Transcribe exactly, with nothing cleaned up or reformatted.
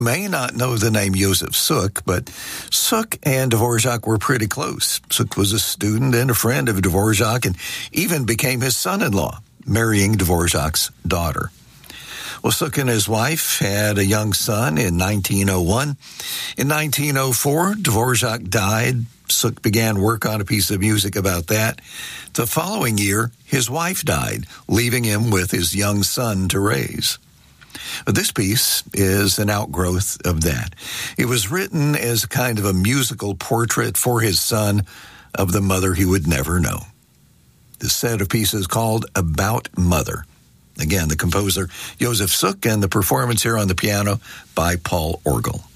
May not know the name Joseph Suk, but Suk and Dvorak were pretty close. Suk was a student and a friend of Dvorak and even became his son-in-law, marrying Dvorak's daughter. Well, Suk and his wife had a young son in nineteen oh one. In nineteen oh four, Dvorak died. Suk began work on a piece of music about that. The following year, his wife died, leaving him with his young son to raise. This piece is an outgrowth of that. It was written as kind of a musical portrait for his son of the mother he would never know. The set of pieces called About Mother. Again, the composer Joseph Suk, and the performance here on the piano by Paul Orgel.